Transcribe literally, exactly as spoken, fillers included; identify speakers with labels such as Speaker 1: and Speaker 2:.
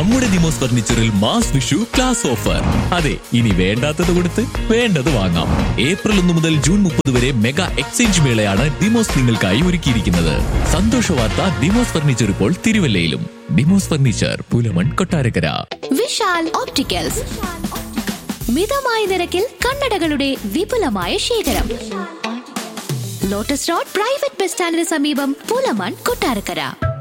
Speaker 1: നമ്മുടെ Demos ഫർണിച്ചറിൽ mass Vishu class offer. അതെ, ഇനി വേണ്ടാത്തത് കൊടുത്ത് വേണ്ടത് വാങ്ങാം. ഏപ്രിൽ ഒന്ന് മുതൽ ജൂൺ മുപ്പത് വരെ മെഗാ എക്സ്ചേഞ്ച് മേളയാണ് ഡിമോസ് നിങ്ങൾക്കായി ഒരുക്കിയിരിക്കുന്നത്. സന്തോഷ വാർത്ത, ഡിമോസ് ഫർണിച്ചർ ഇപ്പോൾ തിരുവല്ലയിലും. ഡിമോസ് ഫർണിച്ചർ, പുലമൺ, കൊട്ടാരക്കര.
Speaker 2: വിശാൽ ഓപ്റ്റിക്കൽസ്, മിതമായ നിരക്കിൽ കണ്ണടകളുടെ വിപുലമായ ശേഖരം. ലോട്ടസ് റോഡ് പ്രൈവറ്റ് ബസ് സ്റ്റാൻഡിന് സമീപം, പുലമൺ, കൊട്ടാരക്കര.